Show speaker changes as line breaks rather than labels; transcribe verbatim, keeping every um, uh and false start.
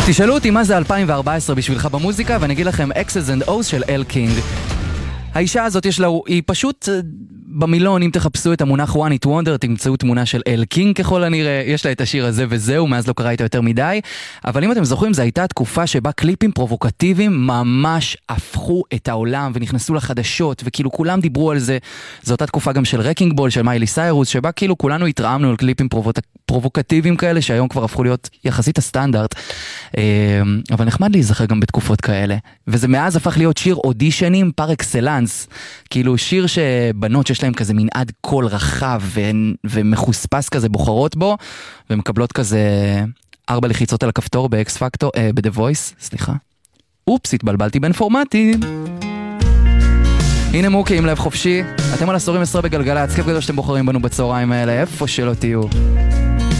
תשאלו אותי מה זה אלפיים וארבע עשרה בשבילך במוזיקה, ואני אגיד לכם X's and O's של אל קינג. האישה הזאת יש לה, היא פשוט במילון, אם תחפשו את המונח One It Wonder, תמצאו תמונה של אל קינג ככל הנראה, יש לה את השיר הזה וזהו, מאז לא קרא איתו יותר מדי, אבל אם אתם זוכרים, זו הייתה תקופה שבה קליפים פרובוקטיביים ממש הפכו את העולם ונכנסו לחדשות, וכאילו כולם דיברו על זה. זו אותה תקופה גם של רקינג בול, של מיילי סיירוס, שבה כאילו כולנו התרעמנו על קליפים פרובוק... פרובוקטיביים כאלה, שהיום כבר הפכו להיות יחסית הסטנדרט, אבל נחמד להיזכר גם בתקופות כאלה, וזה מאז הפך להיות שיר אודישנים פר אקסלנס, כאילו שיר שבנות שיש להם כזה מנעד קול רחב ו... ומחוספס כזה בוחרות בו, ומקבלות כזה ארבע לחיצות על הכפתור באקס פקטור, אה, בדה וויס, סליחה. אופס, התבלבלתי בין פורמטים. הנה מוקי עם לב חופשי, אתם על עשורים עשרה בגלגלצ, כיף גדול שאתם בוחרים בנו בצהריים האלה, איפה שלא תהיו.